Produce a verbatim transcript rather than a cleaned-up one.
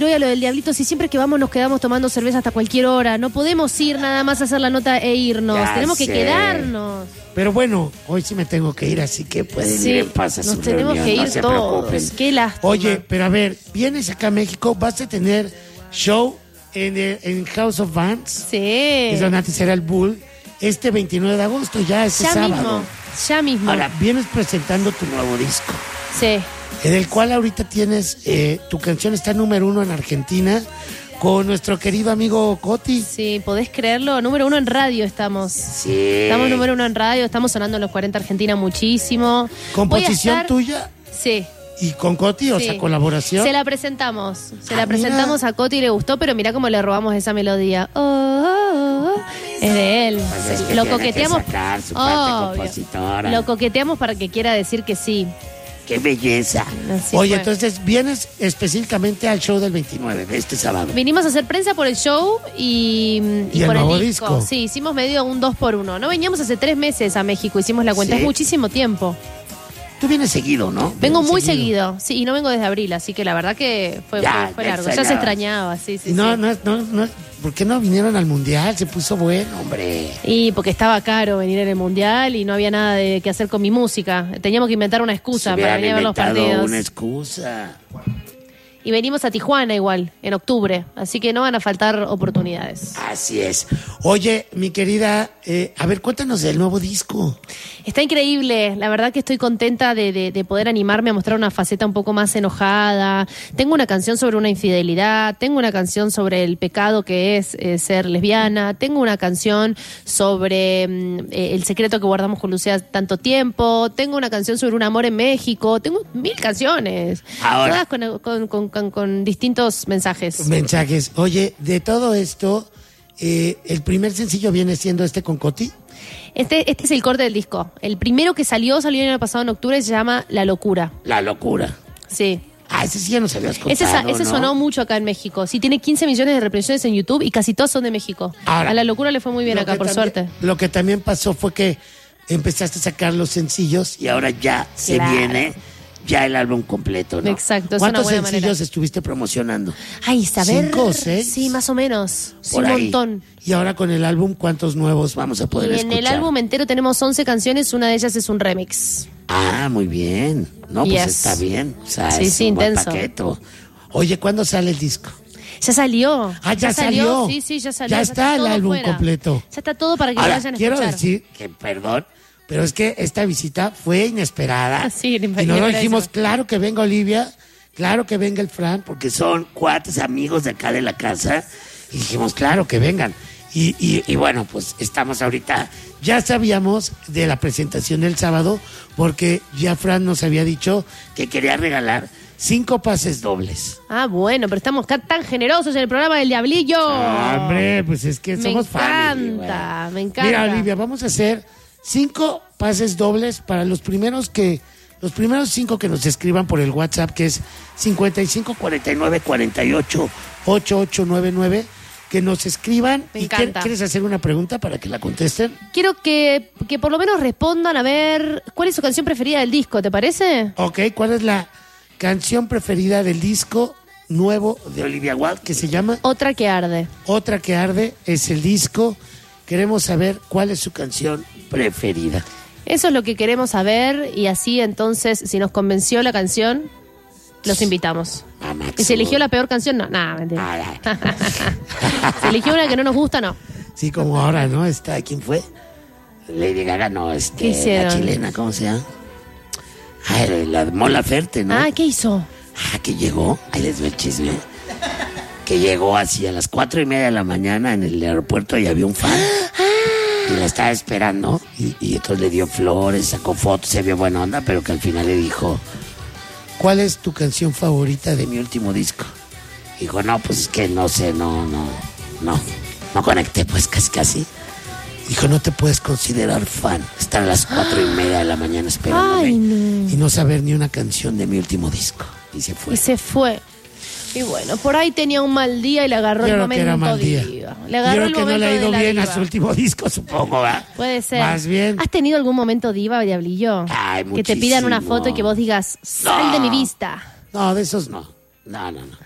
hoy a lo del Diablito? Si siempre que vamos nos quedamos tomando cerveza hasta cualquier hora. No podemos ir nada más a hacer la nota e irnos. Ya tenemos sé. que quedarnos. Pero bueno, hoy sí me tengo que ir, así que pueden Sí, ir en paz a nos su tenemos reunión, que ir no se todos. preocupen. Qué lástima. Oye, pero a ver, vienes acá a México, vas a tener show en, el, en House of Bands, Sí. que es donde antes era el Bull, este veintinueve de agosto, ya este Ya sábado. mismo. Ya mismo. Ahora, vienes presentando tu nuevo disco, Sí. en el cual ahorita tienes, eh, tu canción está número uno en Argentina, con nuestro querido amigo Coti. Sí, ¿podés creerlo? Número uno en radio estamos. Sí. Estamos número uno en radio, estamos sonando en los cuarenta Argentina muchísimo. ¿Composición Voy a estar- tuya? Sí. ¿Y con Coti? O Sí. sea, colaboración. Se la presentamos. Se Ah, la presentamos mira. a Coti y le gustó, pero mirá cómo le robamos esa melodía. Oh, oh, oh. Es de él. Pues es que Lo tiene coqueteamos. que sacar su parte Obvio. compositora. Lo coqueteamos para que quiera decir que sí. ¡Qué belleza! Así Oye, fue. entonces vienes específicamente al show del veintinueve de este sábado. Vinimos a hacer prensa por el show y, ¿Y el por nuevo el disco. disco? Sí, hicimos medio un dos por uno. No veníamos hace tres meses a México, hicimos la cuenta. Sí. Es muchísimo tiempo. Tú vienes seguido, ¿no? Vengo Vienes muy seguido. Sí, y no vengo desde abril, así que la verdad que fue, Ya, fue, fue ya largo. Ya se extrañabas. extrañaba, sí, sí. Y no, sí. no, no, no, ¿por qué no vinieron al mundial? Se puso bueno, hombre. Y porque estaba caro venir en el mundial y no había nada de qué hacer con mi música. Teníamos que inventar una excusa Se para hubieran venir a ver los inventado partidos. una excusa. Y venimos a Tijuana igual, en octubre. Así que no van a faltar oportunidades. Así es. Oye, mi querida, eh, a ver, cuéntanos del nuevo disco. Está increíble, la verdad que estoy contenta de, de, de poder animarme a mostrar una faceta un poco más enojada. Tengo una canción sobre una infidelidad, tengo una canción sobre el pecado que es eh, ser lesbiana, tengo una canción sobre mm, eh, el secreto que guardamos con Lucía tanto tiempo, tengo una canción sobre un amor en México, tengo mil canciones, Ahora. todas con, con, con, con, con distintos mensajes. Mensajes. Oye, de todo esto, eh, el primer sencillo viene siendo este con Coti. Este, este es el corte del disco. El primero que salió, salió el año pasado en octubre, se llama La Locura. La locura. Sí. Ah, ese sí ya nos habías contado, Ese, sa- ese ¿no? sonó mucho acá en México. Sí, tiene quince millones de reproducciones en YouTube y casi todas son de México. Ahora, a La Locura le fue muy bien Lo acá, que por también- suerte. Lo que también pasó fue que empezaste a sacar los sencillos y ahora ya se Claro. viene ya el álbum completo, ¿no? Exacto, es ¿Cuántos una buena sencillos manera. estuviste promocionando? Ay, saber. ¿Cinco o seis? Sí, más o menos. Sí, Por un ahí. montón. Y ahora con el álbum, ¿cuántos nuevos vamos a poder Y en escuchar? el álbum entero tenemos once canciones, una de ellas es un remix. Ah, muy bien. No, pues Yes. está bien. O sea, Sí, es sí, un buen intenso. paqueto. Oye, ¿cuándo sale el disco? Ya salió. Ah, ya salió. Sí, sí, ya salió. Ya está el todo álbum fuera. completo. Ya está todo para que Ahora, lo vayan a quiero escuchar. decir que, perdón, pero es que esta visita fue inesperada. Sí, y nosotros inesperada. dijimos, claro que venga Olivia, claro que venga el Fran, porque son cuates amigos de acá de la casa. Y dijimos, claro que vengan. Y, y, y bueno, pues estamos ahorita, ya sabíamos de la presentación del sábado, porque ya Fran nos había dicho que quería regalar cinco pases dobles. Ah, bueno, pero estamos ca- tan generosos en el programa del Diablillo. Ah, hombre, pues es que Me somos family, encanta, güey. me encanta. Mira, Olivia, vamos a hacer cinco pases dobles para los primeros que, los primeros cinco que nos escriban por el WhatsApp, que es cincuenta y cinco cuarenta y nueve cuarenta y ocho ochenta y ocho noventa y nueve, que nos escriban. Me y encanta. ¿Quieres hacer una pregunta para que la contesten? Quiero que, que por lo menos respondan a ver cuál es su canción preferida del disco, ¿te parece? Ok, ¿cuál es la canción preferida del disco nuevo de Olivia Wilde, que se llama Otra que arde. Otra que arde? Es el disco. Queremos saber cuál es su canción preferida. Eso es lo que queremos saber y así entonces, si nos convenció la canción, los invitamos. Mamá, ¿Y se eligió la peor canción? No, nada, mentira. Ay, ay. ¿Se eligió una que no nos gusta? No. Sí, como ahora, ¿no? Está, ¿quién fue? Lady Gaga, no, este, ¿Qué hicieron? la chilena, ¿cómo se llama? Ay, la Mon Laferte, ¿no? Ah, ¿qué hizo? Ah, que llegó, ahí les doy el chisme, que llegó así a las cuatro y media de la mañana en el aeropuerto y había un fan. Y la estaba esperando y, y entonces le dio flores, sacó fotos, se vio buena onda, pero que al final le dijo, ¿cuál es tu canción favorita de mi último disco? Dijo, no, pues es que no sé, no, no, no, no conecté, pues casi casi. Dijo, no te puedes considerar fan, estar a las cuatro y media de la mañana esperándome Ay, no. y no saber ni una canción de mi último disco. Y se fue. Y se fue. Y bueno, por ahí tenía un mal día y le agarró Yo el creo que momento era mal día. diva. Le Yo agarró creo el que no momento le ha de ido la bien a diva. su último disco, supongo, ¿verdad? Puede ser. Más bien. ¿Has tenido algún momento diva, Diablillo? Ay, que te pidan una muchísimo. foto y que vos digas, sal No. de mi vista. No, de esos no. No, no, no.